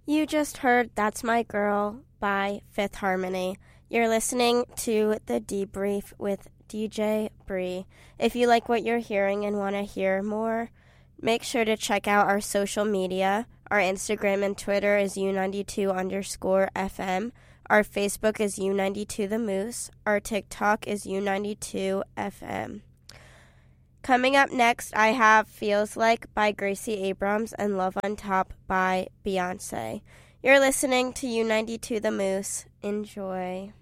You just heard That's My Girl by Fifth Harmony. You're listening to The Debrief with DJ Bree. If you like what you're hearing and want to hear more, make sure to check out our social media. Our Instagram and Twitter is U92_FM. Our Facebook is U92 The Moose. Our TikTok is U92FM. Coming up next, I have Feels Like by Gracie Abrams and Love on Top by Beyonce. You're listening to U92 The Moose. Enjoy.